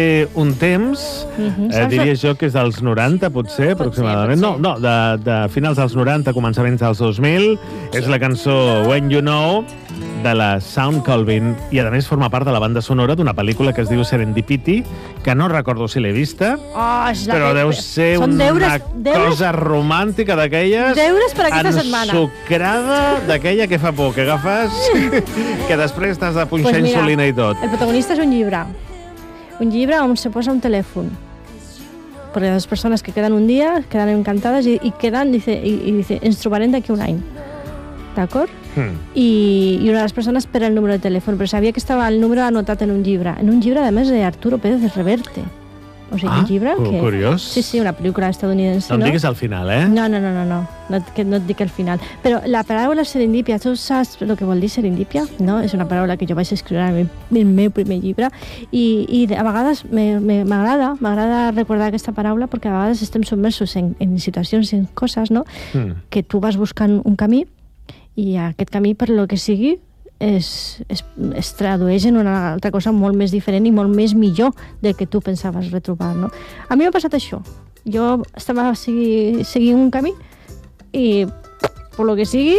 un temps, diria jo que és dels 90, potser, aproximadament. No, de finals dels 90, començaments dels 2000. És la cançó When You Know, de la Sound Colvin, i a més forma part de la banda sonora d'una pel·lícula que es diu Serendipity, que no recordo si l'he vista, però deu ser una cosa romàntica d'aquelles, deures per aquesta setmana, ensucrada, d'aquella que fa por, que agafes, que després t'has de punxar insulina i tot. El protagonista és un llibre on se posa un telèfon, per les persones que queden un dia, queden encantades i queden, dice, ens trobarem d'aquí un any. D'acord? I una de les persones per el número de telèfon, però sabia que estava el número anotat en un llibre, a més d'Arturo Pérez Reverte. O sigui, un llibre que... Curiós. Sí, una pel·lícula estadounidense, no? No em diguis al final, eh? No et dic al final. Però la paraula serendipia, tu saps el que vol dir serendipia? No? És una paraula que jo vaig escriure en el meu primer llibre i a vegades m'agrada recordar aquesta paraula perquè a vegades estem submersos en situacions, en coses, no? Que tu vas buscant un camí i aquest camí, per lo que sigui, es tradueix en una altra cosa molt més diferent i molt més millor del que tu pensaves retrobar, no? A mi m'ha passat això. Jo estava seguint un camí i, per lo que sigui,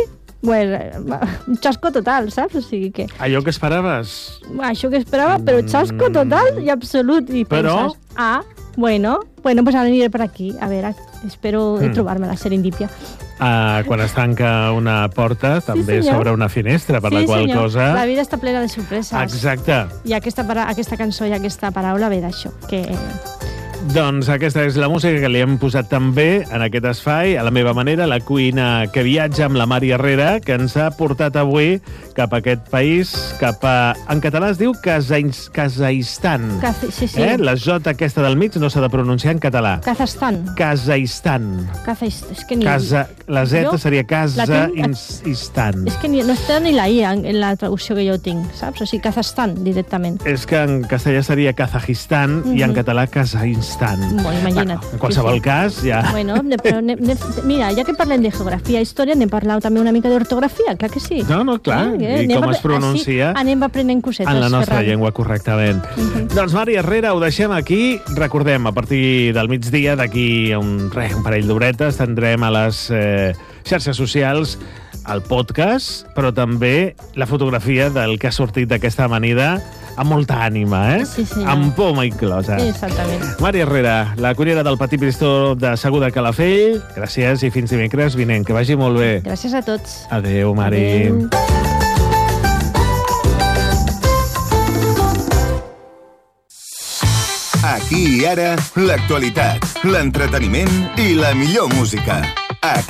un xasco total, saps? O sigui que... Allò que esperaves? Això que esperava, però xasco total i absolut. I penses, bueno, pues ara aniré per aquí. A veure, espero trobar-me la serendipia. Quan es tanca una porta, també s'obre una finestra, per la qual cosa... La vida està plena de sorpreses. Exacte. I aquesta cançó i aquesta paraula ve d'això, que... Doncs aquesta és la música que li hem posat també en aquest espai, a la meva manera, la cuina que viatja amb la Mari Herrera, que ens ha portat avui cap a aquest país, cap a... En català es diu Kazakhstan. Sí. La J aquesta del mig no s'ha de pronunciar en català. Kazakhstan. La Z seria Kazakhstan. És que no està ni la I en la traducció que jo tinc, saps? O sigui, Kazakhstan, directament. És que en castellà seria Kazakhstan i en català Kazakhstan. Bueno, imagina't. En qualsevol cas, ja... Bueno, mira, ja que parlem de geografia i història, n'hem parlat també una mica d'ortografia, clar que sí. No, clar, i com es pronuncia... Anem aprenent cosetes, en la nostra llengua, correctament. Doncs, Mari Herrera, ho deixem aquí. Recordem, a partir del migdia, d'aquí un parell d'horetes, tindrem a les xarxes socials el podcast, però també la fotografia del que ha sortit d'aquesta amanida amb molta ànima, Sí, amb poma inclosa. Exactament. Mari Herrera, la cuinera del Petit Bristol de Segur de Calafell, gràcies i fins dimecres vinent. Que vagi molt bé. Gràcies a tots. Adéu, Mari. Adéu. Aquí i ara, l'actualitat, l'entreteniment i la millor música. Aquí